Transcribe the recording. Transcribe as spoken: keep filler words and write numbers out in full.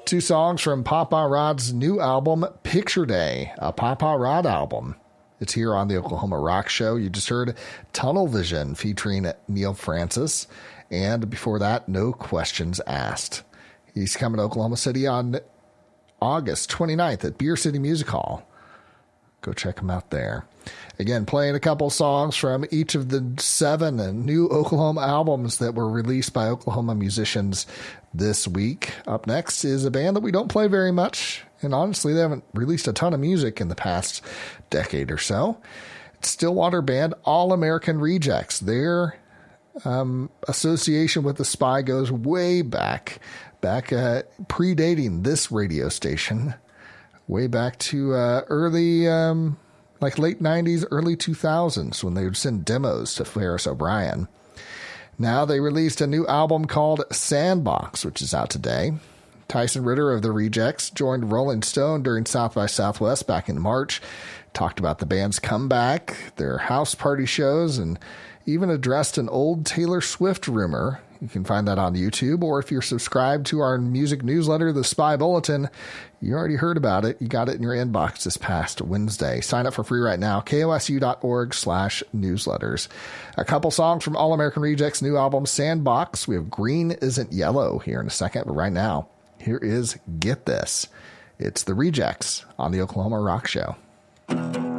Two songs from Papa Rod's new album, Picture Day, a Papa Rod album. It's here on the Oklahoma Rock Show. You just heard Tunnel Vision featuring Neil Francis. And before that, No Questions Asked. He's coming to Oklahoma City on August twenty-ninth at Beer City Music Hall. Go check him out there. Again, playing a couple songs from each of the seven new Oklahoma albums that were released by Oklahoma musicians this week. Up next is a band that we don't play very much. And honestly, they haven't released a ton of music in the past decade or so. It's Stillwater band All American Rejects. Their um, association with the Spy goes way back, back uh, predating this radio station, way back to uh, early, um, like late nineties, early two thousands, when they would send demos to Ferris O'Brien. Now they released a new album called Sandbox, which is out today. Tyson Ritter of the Rejects joined Rolling Stone during South by Southwest back in March, talked about the band's comeback, their house party shows, and even addressed an old Taylor Swift rumor. You can find that on YouTube, or if you're subscribed to our music newsletter, The Spy Bulletin, you already heard about it. You got it in your inbox this past Wednesday. Sign up for free right now, kosu.org slash newsletters. A couple songs from All American Rejects' new album, Sandbox. We have Green Isn't Yellow here in a second, but right now, here is Get This. It's the Rejects on the Oklahoma Rock Show.